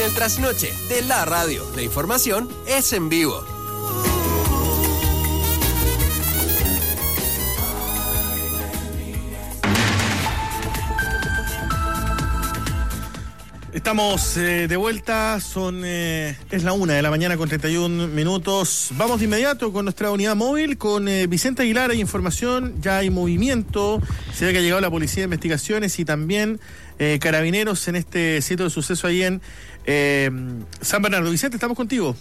El trasnoche de la radio. La información es en vivo. Estamos de vuelta, es la 1:00 con 31 minutos. Vamos de inmediato con nuestra unidad móvil, con Vicente Aguilar. Hay información, ya hay movimiento, se ve que ha llegado la Policía de Investigaciones y también Carabineros en este sitio de suceso ahí en San Bernardo. Vicente, estamos contigo.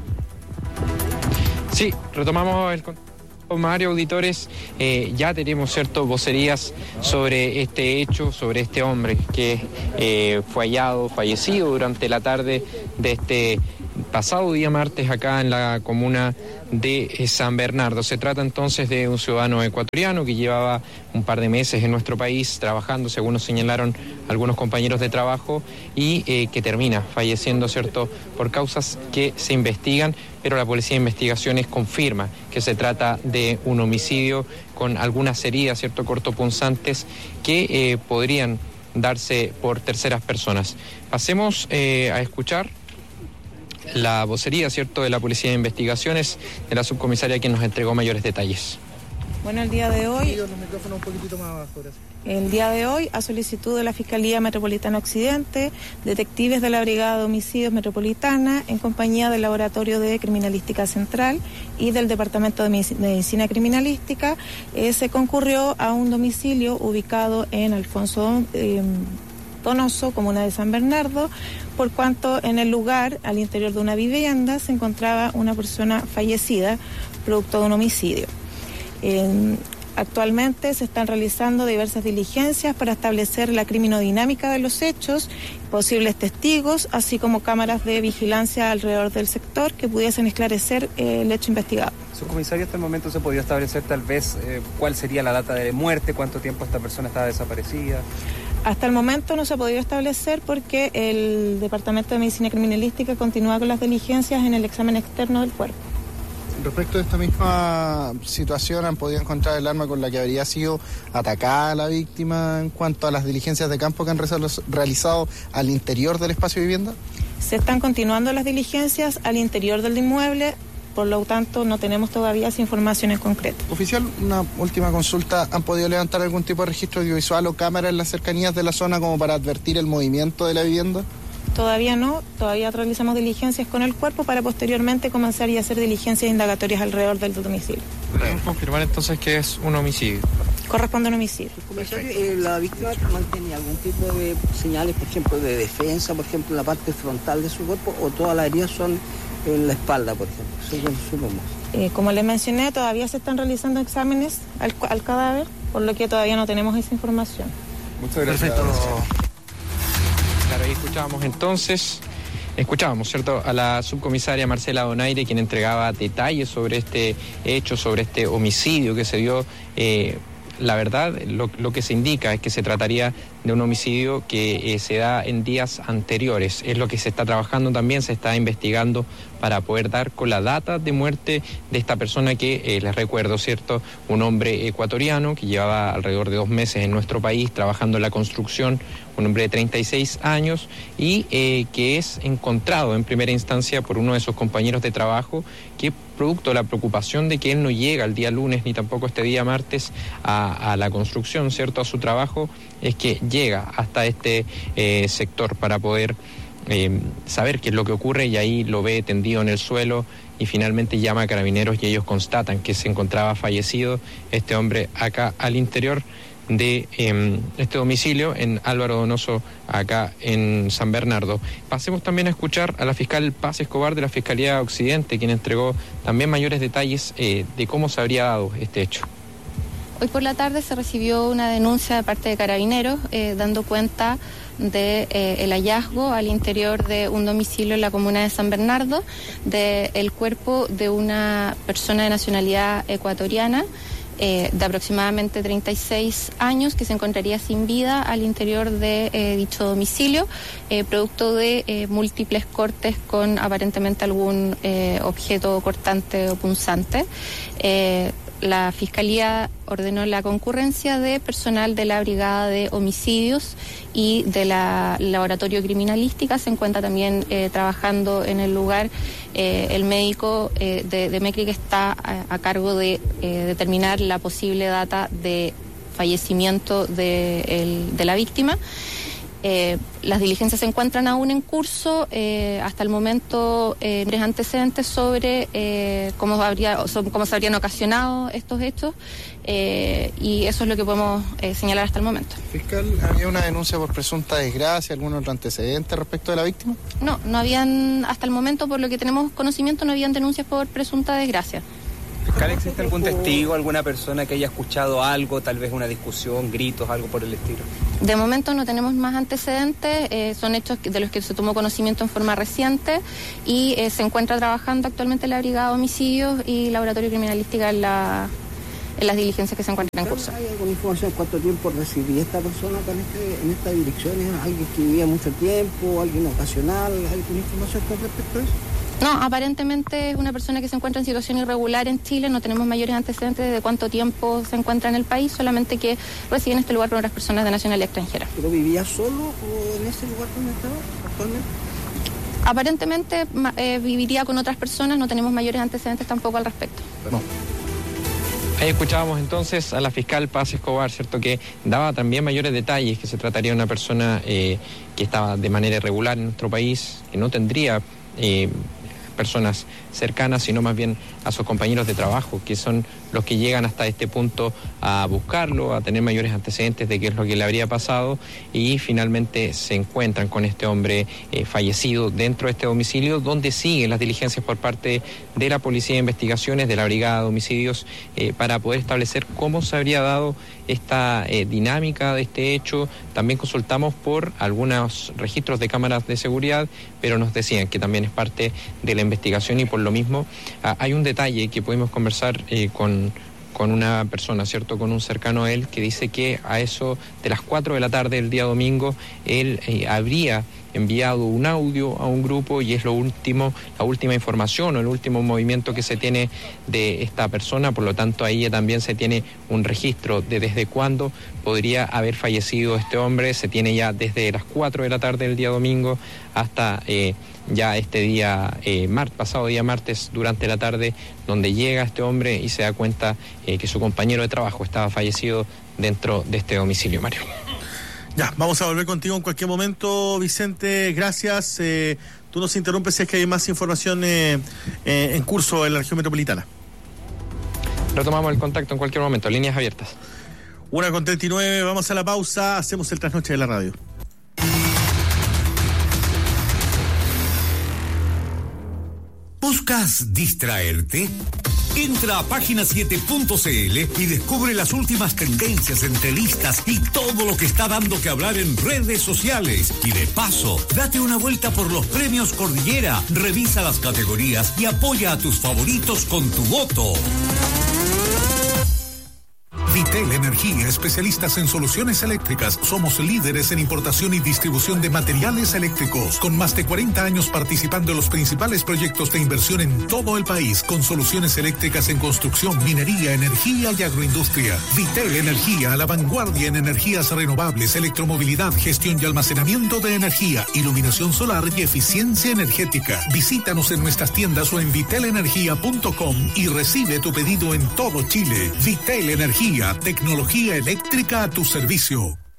Sí, retomamos el contacto. Mario, auditores, ya tenemos vocerías sobre este hecho, sobre este hombre que fue fallecido durante la tarde de este pasado día martes acá en la comuna de San Bernardo. Se trata entonces de un ciudadano ecuatoriano que llevaba un par de meses en nuestro país trabajando, según nos señalaron algunos compañeros de trabajo, y que termina falleciendo, por causas que se investigan, pero la Policía de Investigaciones confirma que se trata de un homicidio con algunas heridas, cortopunzantes, que podrían darse por terceras personas. Pasemos a escuchar la vocería, de la Policía de Investigaciones, de la subcomisaria, quien nos entregó mayores detalles. Bueno, el día de hoy, a solicitud de la Fiscalía Metropolitana Occidente, detectives de la Brigada de Homicidios Metropolitana, en compañía del Laboratorio de Criminalística Central y del Departamento de Medicina Criminalística, se concurrió a un domicilio ubicado en Alfonso Donoso, comuna de San Bernardo, por cuanto en el lugar, al interior de una vivienda, se encontraba una persona fallecida, producto de un homicidio. Actualmente se están realizando diversas diligencias para establecer la criminodinámica de los hechos, posibles testigos, así como cámaras de vigilancia alrededor del sector que pudiesen esclarecer el hecho investigado. Subcomisario, hasta el momento se podía establecer tal vez cuál sería la data de muerte, cuánto tiempo esta persona estaba desaparecida. Hasta el momento no se ha podido establecer porque el Departamento de Medicina Criminalística continúa con las diligencias en el examen externo del cuerpo. Respecto a esta misma situación, ¿han podido encontrar el arma con la que habría sido atacada la víctima en cuanto a las diligencias de campo que han realizado al interior del espacio de vivienda? Se están continuando las diligencias al interior del inmueble, por lo tanto no tenemos todavía esa información en concreto. Oficial, una última consulta. ¿Han podido levantar algún tipo de registro audiovisual o cámara en las cercanías de la zona como para advertir el movimiento de la vivienda? Todavía no, todavía realizamos diligencias con el cuerpo para posteriormente comenzar y hacer diligencias indagatorias alrededor del domicilio. ¿Podemos confirmar entonces que es un homicidio? Corresponde a un homicidio. ¿La víctima mantenía algún tipo de señales, por ejemplo, de defensa, por ejemplo, en la parte frontal de su cuerpo, o todas las heridas son en la espalda, por ejemplo? Como les mencioné, todavía se están realizando exámenes al cadáver, por lo que todavía no tenemos esa información. Muchas gracias. Perfecto. Claro, ahí escuchábamos, a la subcomisaria Marcela Donaire, quien entregaba detalles sobre este hecho, sobre este homicidio que se dio. La verdad, lo que se indica es que se trataría de un homicidio que se da en días anteriores. Es lo que se está trabajando también, se está investigando para poder dar con la data de muerte de esta persona que, les recuerdo, un hombre ecuatoriano que llevaba alrededor de 2 meses en nuestro país trabajando en la construcción, un hombre de 36 años y que es encontrado en primera instancia por uno de sus compañeros de trabajo, que producto de la preocupación de que él no llega el día lunes ni tampoco este día martes a la construcción, a su trabajo, es que llega hasta este sector para poder saber qué es lo que ocurre, y ahí lo ve tendido en el suelo y finalmente llama a Carabineros y ellos constatan que se encontraba fallecido este hombre acá al interior de este domicilio en Álvaro Donoso, acá en San Bernardo. Pasemos también a escuchar a la fiscal Paz Escobar de la Fiscalía Occidente, quien entregó también mayores detalles de cómo se habría dado este hecho. Hoy por la tarde se recibió una denuncia de parte de Carabineros dando cuenta de el hallazgo al interior de un domicilio en la comuna de San Bernardo del cuerpo de una persona de nacionalidad ecuatoriana de aproximadamente 36 años que se encontraría sin vida al interior de dicho domicilio, producto de múltiples cortes con aparentemente algún objeto cortante o punzante. la Fiscalía ordenó la concurrencia de personal de la Brigada de Homicidios y de la Laboratorio Criminalística. Se encuentra también trabajando en el lugar el médico de MECRI, que está a cargo de determinar la posible data de fallecimiento de la víctima. Las diligencias se encuentran aún en curso. Hasta el momento, antecedentes sobre cómo se habrían ocasionado estos hechos, y eso es lo que podemos señalar hasta el momento. Fiscal, ¿había una denuncia por presunta desgracia, algún otro antecedente respecto de la víctima? No habían, hasta el momento, por lo que tenemos conocimiento, no habían denuncias por presunta desgracia. Fiscal, ¿existe algún testigo, alguna persona que haya escuchado algo, tal vez una discusión, gritos, algo por el estilo? De momento no tenemos más antecedentes, son hechos de los que se tomó conocimiento en forma reciente, y se encuentra trabajando actualmente la Brigada de Homicidios y Laboratorio Criminalística en las diligencias que se encuentran en curso. ¿Hay alguna información cuánto tiempo residía esta persona acá en esta dirección? ¿Alguien que vivía mucho tiempo, alguien ocasional? ¿Alguna información con respecto a eso? No, aparentemente es una persona que se encuentra en situación irregular en Chile. No tenemos mayores antecedentes de cuánto tiempo se encuentra en el país, solamente que reside en este lugar con otras personas de nacionalidad extranjera. ¿Pero vivía solo o en ese lugar donde estaba actualmente? Aparentemente viviría con otras personas, no tenemos mayores antecedentes tampoco al respecto. No. Ahí escuchábamos entonces a la fiscal Paz Escobar, ¿cierto?, que daba también mayores detalles, que se trataría de una persona que estaba de manera irregular en nuestro país, que no tendría personas cercanas, sino más bien a sus compañeros de trabajo, que son los que llegan hasta este punto a buscarlo, a tener mayores antecedentes de qué es lo que le habría pasado, y finalmente se encuentran con este hombre fallecido dentro de este domicilio, donde siguen las diligencias por parte de la Policía de Investigaciones, de la Brigada de Homicidios, para poder establecer cómo se habría dado esta dinámica de este hecho. También consultamos por algunos registros de cámaras de seguridad, pero nos decían que también es parte de la investigación, y por lo mismo hay un detalle que pudimos conversar con una persona, ¿cierto?, con un cercano a él, que dice que a eso de las 4 de la tarde del día domingo él habría enviado un audio a un grupo, y es la última información o el último movimiento que se tiene de esta persona. Por lo tanto, ahí también se tiene un registro de desde cuándo podría haber fallecido este hombre. Se tiene ya desde las 4 de la tarde del día domingo hasta ya este día, pasado día martes, durante la tarde, donde llega este hombre y se da cuenta que su compañero de trabajo estaba fallecido dentro de este domicilio, Mario. Ya, vamos a volver contigo en cualquier momento, Vicente, gracias. Tú nos interrumpes si es que hay más información en curso en la región metropolitana. Retomamos el contacto en cualquier momento, líneas abiertas. 1:39, vamos a la pausa, hacemos el trasnoche de la radio. ¿Buscas distraerte? Entra a página7.cl y descubre las últimas tendencias, entrevistas y todo lo que está dando que hablar en redes sociales. Y de paso, date una vuelta por los premios Cordillera, revisa las categorías y apoya a tus favoritos con tu voto. Vitel Energía, especialistas en soluciones eléctricas. Somos líderes en importación y distribución de materiales eléctricos, con más de 40 años participando en los principales proyectos de inversión en todo el país, con soluciones eléctricas en construcción, minería, energía y agroindustria. Vitel Energía, a la vanguardia en energías renovables, electromovilidad, gestión y almacenamiento de energía, iluminación solar y eficiencia energética. Visítanos en nuestras tiendas o en vitelenergia.com y recibe tu pedido en todo Chile. Vitel Energía, tecnología eléctrica a tu servicio.